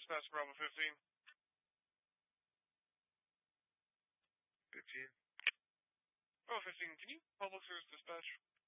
Dispatch Bravo 15. 15. Bravo 15, can you public service dispatch